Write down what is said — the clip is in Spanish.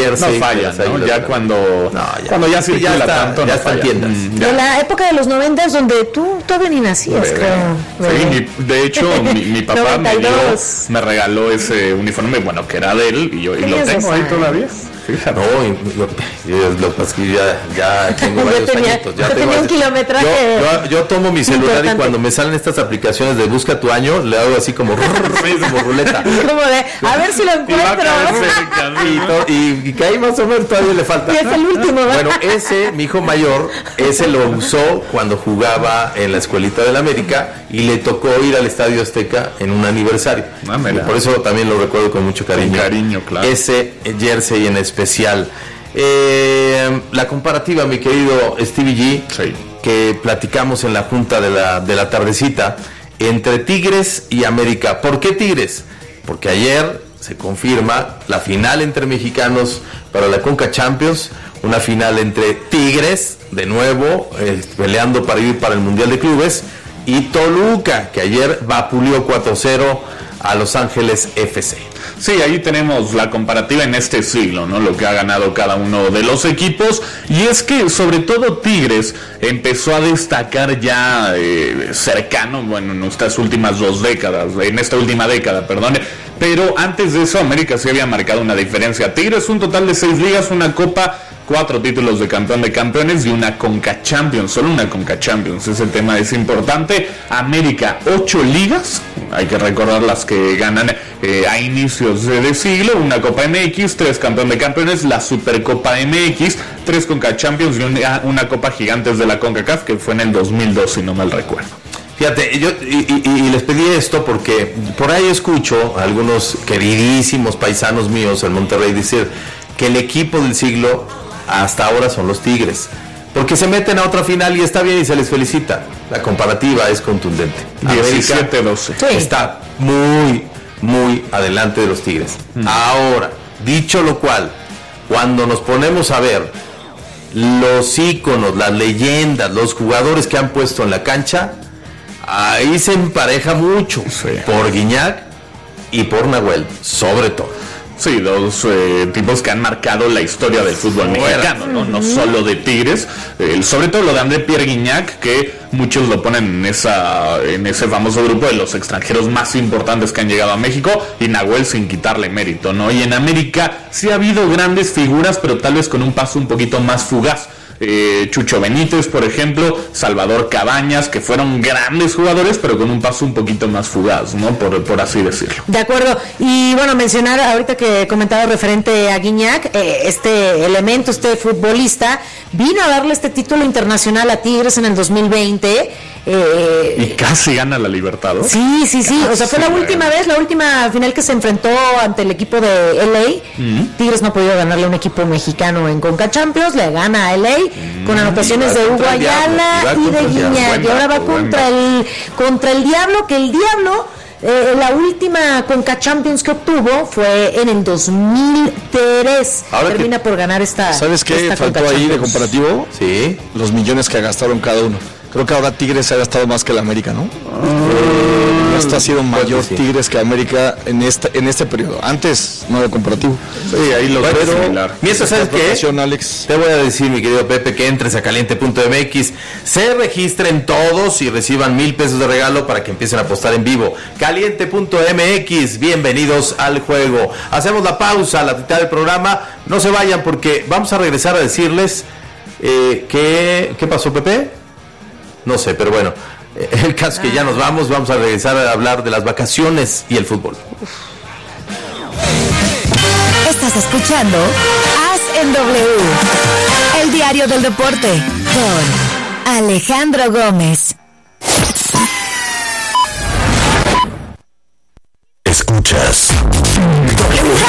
jersey. No falla, ¿no? Ya cuando ya circula tanto, ya está en tiendas. De la época de los 90 donde tú todavía ni nacías, creo. Sí, de hecho, mi papá me regaló ese uniforme, bueno, que era de él, y lo tengo ahí todavía. Fíjate. Ya tengo varios añitos. Ya tengo un kilometraje. Yo tomo mi celular y cuando me salen estas aplicaciones de busca tu año, le hago así como ruleta. Como de, a ver si lo encuentro. Y que ahí más o menos todavía le falta. Y es el último, ¿verdad? Bueno, mi hijo mayor, lo usó cuando jugaba en la escuelita del América y le tocó ir al Estadio Azteca en un aniversario. Y por eso también lo recuerdo con mucho cariño. Con cariño, claro. Ese jersey en especial. La comparativa, mi querido Stevie G, sí, que platicamos en la junta de la tardecita, entre Tigres y América. ¿Por qué Tigres? Porque ayer se confirma la final entre mexicanos para la Conca Champions, una final entre Tigres, de nuevo, peleando para ir para el Mundial de Clubes, y Toluca, que ayer vapuleó 4-0 a Los Ángeles FC. Sí, ahí tenemos la comparativa en este siglo, ¿no? Lo que ha ganado cada uno de los equipos, y es que sobre todo Tigres empezó a destacar ya cercano, bueno, en estas últimas en esta última década, perdón, pero antes de eso América sí había marcado una diferencia. Tigres un total de 6 ligas, una copa, 4 títulos de campeón de campeones y una Conca Champions, solo una Conca Champions, ese tema es importante. América 8 ligas, hay que recordar las que ganan a inicios de siglo, una Copa MX, 3 campeón de campeones, la Supercopa MX, 3 Conca Champions y una Copa Gigantes de la CONCACAF que fue en el 2002, si no mal recuerdo. Fíjate, yo y les pedí esto porque por ahí escucho a algunos queridísimos paisanos míos en Monterrey decir que el equipo del siglo hasta ahora son los Tigres, porque se meten a otra final y está bien y se les felicita. La comparativa es contundente. 17-12 está muy, muy adelante de los Tigres. Ahora, dicho lo cual, cuando nos ponemos a ver los íconos, las leyendas, los jugadores que han puesto en la cancha, ahí se empareja mucho, sí, por Guiñac y por Nahuel, sobre todo. Sí, dos tipos que han marcado la historia del fútbol mexicano, ¿no? No solo de Tigres, sobre todo lo de André Pierre Guignac, que muchos lo ponen en ese famoso grupo de los extranjeros más importantes que han llegado a México, y Nahuel sin quitarle mérito, ¿no? Y en América sí ha habido grandes figuras, pero tal vez con un paso un poquito más fugaz. Chucho Benítez, por ejemplo, Salvador Cabañas, que fueron grandes jugadores, pero con un paso un poquito más fugaz, ¿no? Por así decirlo. De acuerdo. Y bueno, mencionar ahorita que comentaba referente a Guiñac, este futbolista, vino a darle este título internacional a Tigres en el 2020. Y casi gana la Libertadores. Sí. O sea, fue la última final que se enfrentó ante el equipo de LA. Tigres no ha podido ganarle a un equipo mexicano en Conca Champions, le gana a LA con anotaciones de Hugo Ayala y de Guiñac. Y ahora va contra el Diablo, que el Diablo, la última Conca Champions que obtuvo fue en el 2003. Ahora termina por ganar esta. ¿Sabes qué faltó ahí de comparativo? Sí, los millones que gastaron cada uno. Creo que ahora Tigres ha gastado más que la América, ¿no? Esto ha sido mayor Tigres que América en este periodo. Antes no era comparativo. Sí, ahí lo veo. Mientras, ¿sabes qué? Alex. Te voy a decir, mi querido Pepe, que entres a caliente.mx, se registren todos y reciban 1,000 pesos de regalo para que empiecen a apostar en vivo. Caliente.mx, bienvenidos al juego. Hacemos la pausa a la mitad del programa. No se vayan porque vamos a regresar a decirles ¿qué pasó, Pepe? No sé, pero bueno, el caso es que ya nos vamos a regresar a hablar de las vacaciones y el fútbol. Estás escuchando As en W, el diario del deporte, con Alejandro Gómez. Escuchas W